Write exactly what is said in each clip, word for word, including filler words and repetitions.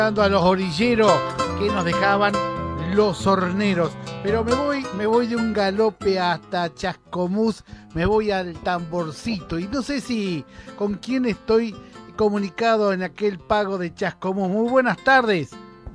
a los orilleros que nos dejaban los horneros. Pero me voy, me voy de un galope hasta Chascomús, me voy al Tamborcito. Y no sé si con quién estoy comunicado en aquel pago de Chascomús. Muy buenas tardes.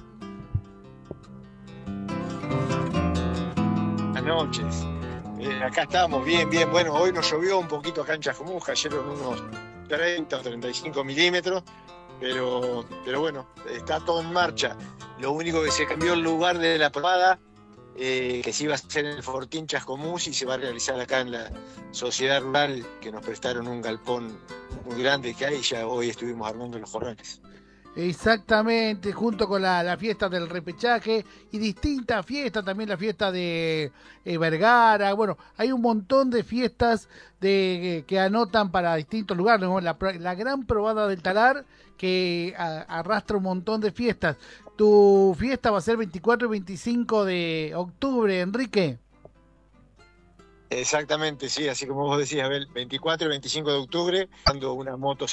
Buenas noches. Eh, acá estamos, bien, bien. Bueno, hoy nos llovió un poquito acá en Chascomús, cayeron unos treinta o treinta y cinco milímetros, pero, pero bueno, está todo en marcha. Lo único que se cambió el lugar de la probada, eh, que se iba a hacer en el Fortín Chascomús y se va a realizar acá en la sociedad rural, que nos prestaron un galpón muy grande que hay, y ya hoy estuvimos armando los corrales. Exactamente, junto con la, la fiesta del repechaje y distintas fiestas, también la fiesta de eh, Vergara. Bueno, hay un montón de fiestas de, que anotan para distintos lugares, ¿no? La, la gran probada del Talar que a, arrastra un montón de fiestas. Tu fiesta va a ser veinticuatro y veinticinco de octubre, Enrique. Exactamente, sí, así como vos decías, Abel, veinticuatro y veinticinco de octubre, dando una moto.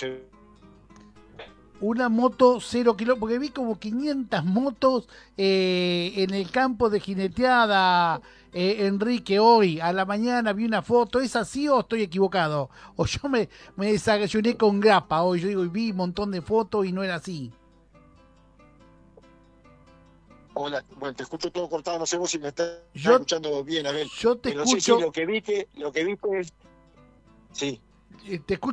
Una moto cero kilómetros, porque vi como quinientas motos eh, en el campo de jineteada, eh, Enrique, hoy a la mañana vi una foto. ¿Es así o estoy equivocado? O yo me, me desayuné con grapa hoy, yo digo, y vi un montón de fotos y no era así. Hola, bueno, te escucho todo cortado, no sé vos si me estás yo, escuchando bien, Abel. Yo te Pero escucho. sí, sí, lo que viste, lo que viste es... Sí. Te escucho.